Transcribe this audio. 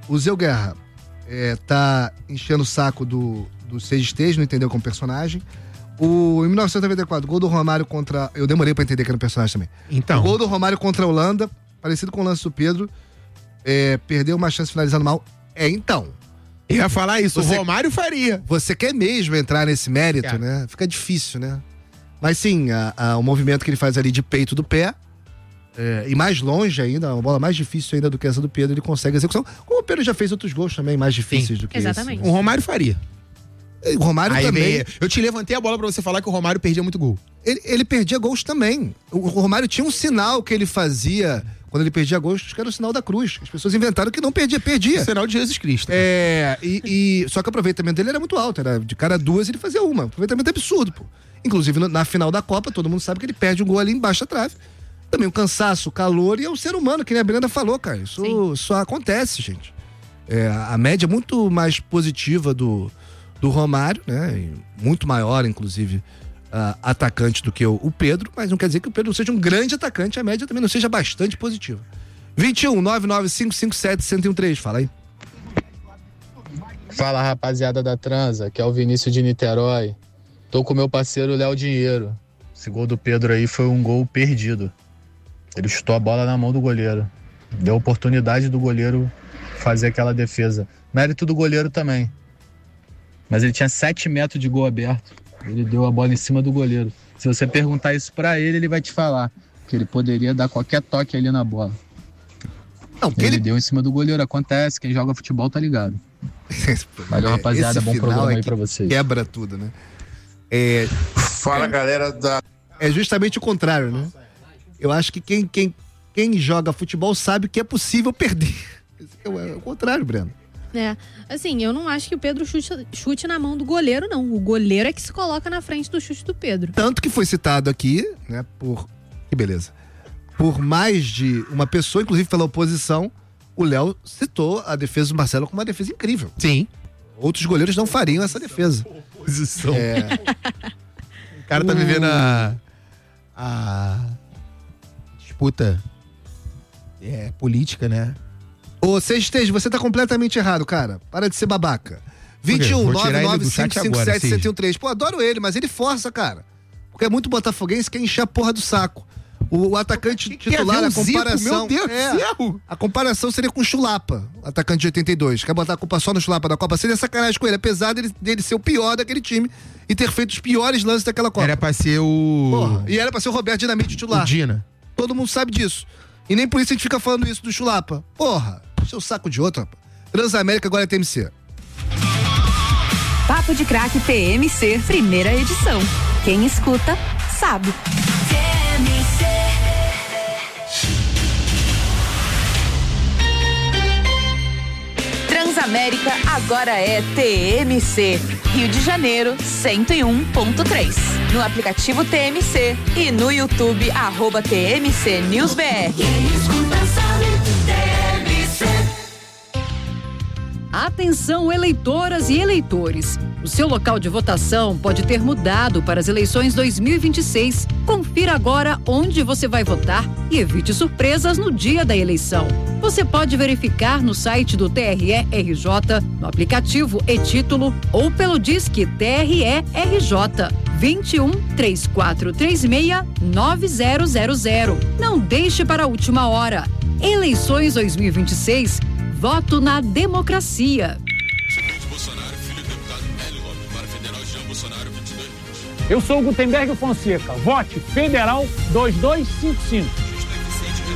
o Zé Guerra tá enchendo o saco do Seixas, não entendeu como personagem. Em 1994, gol do Romário contra... Eu demorei pra entender que era um personagem também. Então. O gol do Romário contra a Holanda, parecido com o lance do Pedro, perdeu uma chance finalizando mal. Então. Eu ia falar isso, o Romário faria. Você quer mesmo entrar nesse mérito, né? Fica difícil, né? Mas sim, o movimento que ele faz ali de peito do pé, e mais longe ainda, uma bola mais difícil ainda do que essa do Pedro, ele consegue a execução. Como o Pedro já fez outros gols também mais difíceis do que exatamente. esse. O Romário faria. O Romário também. Eu te levantei a bola pra você falar que o Romário perdia muito gol. Ele perdia gols também. O Romário tinha um sinal que ele fazia quando ele perdia gols, que era o sinal da cruz. As pessoas inventaram que não perdia. O sinal de Jesus Cristo. Só que o aproveitamento dele era muito alto. Era de cada duas ele fazia uma. Aproveitamento absurdo, pô. Inclusive na final da Copa, todo mundo sabe que ele perde um gol ali embaixo da trave. Também o cansaço, o calor, e é um ser humano, que nem a Brenda falou, cara. Isso só acontece, gente. A média é muito mais positiva do Romário, né? E muito maior, inclusive, atacante do que o Pedro, mas não quer dizer que o Pedro seja um grande atacante, a média também não seja bastante positiva. 21-99557-1013, fala aí. Fala, rapaziada da Transa, que é o Vinícius de Niterói. Tô com meu parceiro Léo Dinheiro. Esse gol do Pedro aí foi um gol perdido. Ele chutou a bola na mão do goleiro. Deu oportunidade do goleiro fazer aquela defesa. Mérito do goleiro também. Mas ele tinha 7 metros de gol aberto. Ele deu a bola em cima do goleiro. Se você perguntar isso pra ele, ele vai te falar que ele poderia dar qualquer toque ali na bola. Não, ele deu em cima do goleiro. Acontece, quem joga futebol tá ligado. Valeu, rapaziada, bom programa aí pra vocês. Quebra tudo, né? Fala, galera da... É justamente o contrário, né? Eu acho que quem joga futebol sabe que é possível perder. É o contrário, Breno. Assim, eu não acho que o Pedro chute na mão do goleiro, não. O goleiro é que se coloca na frente do chute do Pedro. Tanto que foi citado aqui, né, que beleza. Por mais de uma pessoa, inclusive pela oposição, o Léo citou a defesa do Marcelo como uma defesa incrível. Sim. Outros goleiros não fariam essa defesa. Oposição. O cara tá vivendo a disputa política, né? Ô, Seixas, você tá completamente errado, cara. Para de ser babaca. 21-99557-1013. Pô, adoro ele, mas ele força, cara. Porque é muito botafoguense, quer encher a porra do saco. O atacante titular, a comparação... Meu Deus do céu! A comparação seria com o Chulapa, o atacante de 82. Quer botar a culpa só no Chulapa da Copa? Seria sacanagem com ele, apesar dele ser o pior daquele time e ter feito os piores lances daquela Copa. Era pra ser o... Porra, e era pra ser o Roberto Dinamite titular. O Dina. Todo mundo sabe disso. E nem por isso a gente fica falando isso do Chulapa. Porra, seu saco de outro, rapaz. Transamérica agora é TMC. Papo de Craque TMC, primeira edição. Quem escuta, sabe. Transamérica agora é TMC. Rio de Janeiro, 101.3. No aplicativo TMC e no YouTube, @TMC News BR. Atenção, eleitoras e eleitores. O seu local de votação pode ter mudado para as eleições 2026. Confira agora onde você vai votar e evite surpresas no dia da eleição. Você pode verificar no site do TRE-RJ, no aplicativo e-Título ou pelo Disque TRE-RJ 21 3436 9000. Não deixe para a última hora. Eleições 2026. Voto na democracia. Eu sou o Gutenberg Fonseca. Vote Federal 2255.